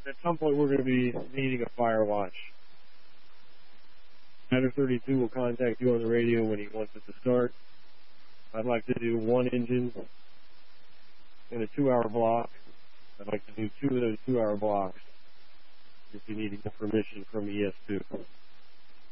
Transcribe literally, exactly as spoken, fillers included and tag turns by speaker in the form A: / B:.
A: at some point we're going to be needing a fire watch. Matter thirty-two will contact you on the radio when he wants it to start. I'd like to do one engine in a two-hour block. I'd like to do two of those two-hour blocks if you need permission from E S two.